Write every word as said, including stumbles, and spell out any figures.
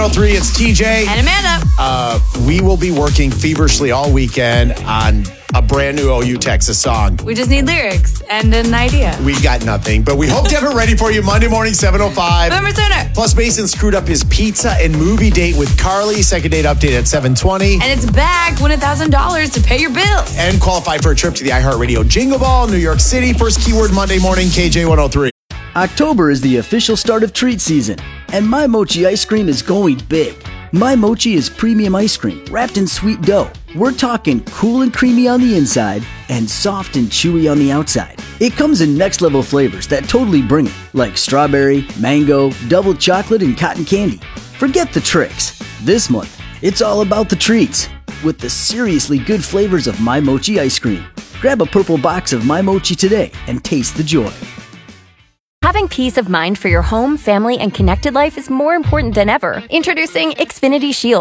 Three, it's T J. And Amanda. Uh, we will be working feverishly all weekend on a brand new O U Texas song. We just need lyrics and an idea. We got nothing, but we hope to have it ready for you Monday morning, seven oh five. Boomer Sooner. Plus, Mason screwed up his pizza and movie date with Carly. Second date update at seven twenty. And it's back. Win one thousand dollars to pay your bills. And qualify for a trip to the iHeartRadio Jingle Ball, New York City. First keyword Monday morning, K J one oh three. October is the official start of treat season, and My Mochi ice cream is going big. My Mochi is premium ice cream wrapped in sweet dough. We're talking cool and creamy on the inside and soft and chewy on the outside. It comes in next level flavors that totally bring it, like strawberry, mango, double chocolate, and cotton candy. Forget the tricks. This month, it's all about the treats with the seriously good flavors of My Mochi ice cream. Grab a purple box of My Mochi today and taste the joy. Having peace of mind for your home, family, and connected life is more important than ever. Introducing Xfinity Shield.